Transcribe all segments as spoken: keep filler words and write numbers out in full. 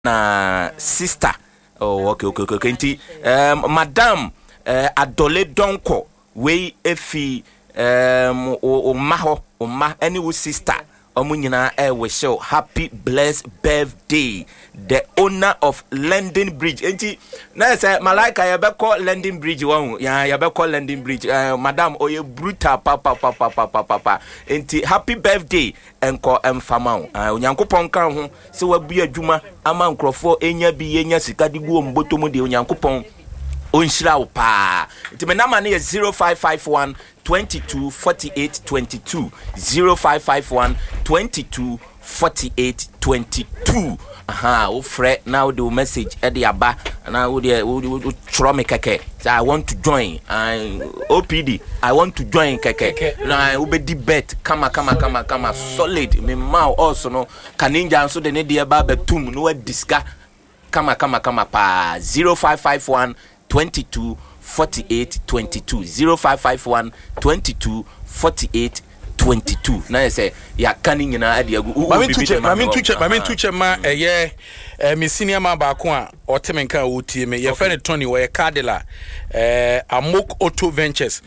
na sister. Oh, okay, okay, okay. okay. Um, Madam uh, Adole Donko, we efi um o maho o ma any sister. Omunyina eh we show happy blessed birthday the owner of London Bridge. Enti na say malaika ya be call London Bridge one ya ya be call London Bridge uh, madam oye brutal papa papa papa papa enti happy birthday enko emfama uh, onyankopon kan ho se wabu adwuma ama nkrofo enya bi enya sika de gu ombotomu de onyankopon onshira wo pa enti me number na zero five five one twenty-two forty-eight twenty-two zero five five one twenty-two forty-eight twenty-two. Aha, o fre now the message e dey aba na wo dey wo tro me keke. So I want to join. I O P D I want to join keke. Na wo be di bet kama kama kama kama solid me ma also no kaninja so de ne dey aba betum no we diska kama kama kama pa zero five five one twenty-two forty-eight twenty-two zero five five one twenty-two forty-eight twenty-two. Na say ya kanin nyina ade agu mami tuche mami tuche mami tuche ma eye me senior ma ba ko a otemenka wotie me ye friend Tony we Cardela eh Amok Auto Ventures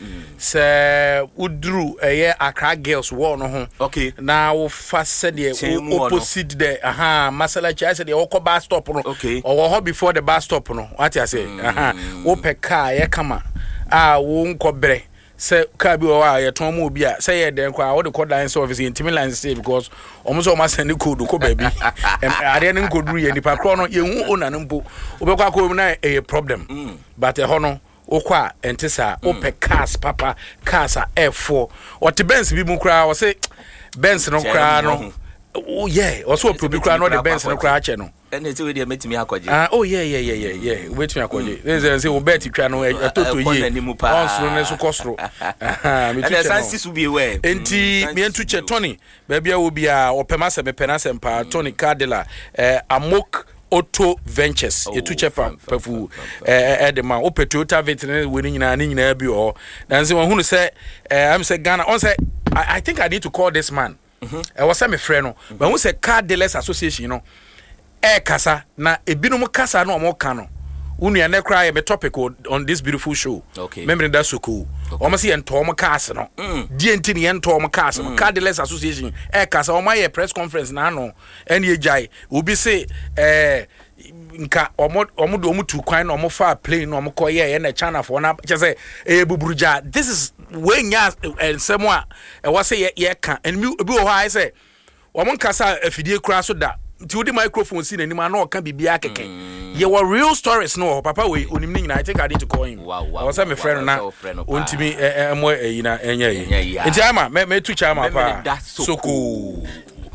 se udru eye Accra Girls wo no ho okay na wo fa se de opposite there aha masala cha se de wo ko bus stop no okay or ho before the bus stop no what you say aha wo pe car ye kama ah wo nkobre say ka bi wa ya ton mu bi a say ye den kwa wo de code line service intimi line say because omuso o ma send code ko baby ade ne nkoduru ye nipa kro no ye hu ona ne mpo obekwa ko na e problem but e ho no okwa entisa ope cars papa cars a F four what Benz bi mu kra wo say Benz no kra no oh yeah also probi kra no the Benz no kra che no and it's we dey metimi akoje ah oh yeah yeah yeah yeah yeah wetimi akoje they say we bet twa no atoto ye onsro ne so kosro ah me twa and sense be we enti me entu che Tony baby a wo bia opema se me penasem pa Tony Cardela eh Amok Auto Ventures yetu chepa pafu eh eh ma o Toyota veterinary we nyina ni nyina bi o dan se won hunu se eh am se Ghana on say I think I need to call this man eh was say me friend no but who say Car Dealers Association no e kasa na ebinum kasa no omo ka no unu ya ne kra me topic on this beautiful show okay remember that so cool omo say ento omo cars no die enti ne ento omo cars no Car Dealers Association e kasa omo ye press conference na no ene ejai obi say eh nka omo omo do omo tu kwan no omo fa plane no omo ko ye na China for na che say e buburuja this is when ya ensemo a e was say ye ka and me obi o ha say omo kasa afidie kra so da ti odi microphone si na nima na o ka bibia keke ye were real stories no papa we onim ni nyina I think I need to call him wow wow I was say my friend na ontimi emo eyina enya yi enti ama me tu cha ama pa so cool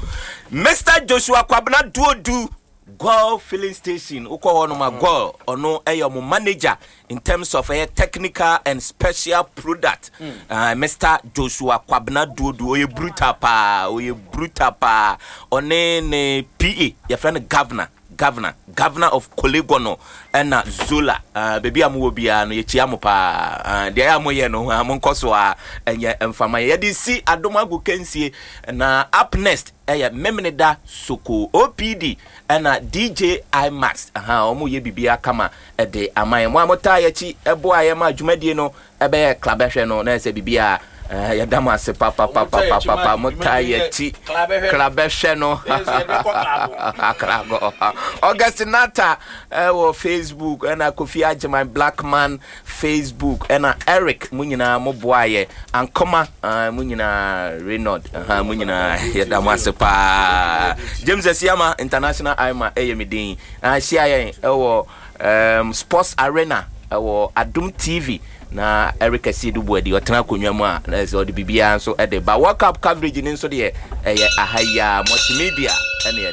Mister Joshua Kwabena Duodu Go filling station uko ono ma go ono eyo mo manager in terms of a technical and special product mm. uh, Mister Joshua Kwabena Duodu oye brutal pa oye brutal pa one ne P A your friend governor governor governor of Kolegono and Zola uh, baby amu bia no ye chiamu pa uh, de amu ye no amonko so a enye emfama ye di si adomagu kensie na up next eye memneda soko O P D na D J IMAX aha omu ye bibia kama e de aman mo amota ye chi ebo aye ma dwumadie no ebe ye club ehwe no na se bibia Uh, ya dama se papa papa papa papa motayeti klabeshe no akrago Augustinata uh, Facebook na Kofi Ajaman Black Man Facebook na Eric munyina moboaye ankoma uh, munyina Renaud uh, munyina ya dama se pa James Asiama International Aima eyemidin uh, shia yen ewo um, Sports Arena ewo Adum T V na Eric Asidu Bwedi otena konwa mu a na so de bibia so e de ba World Cup coverage ni so de e ahaya multimedia ene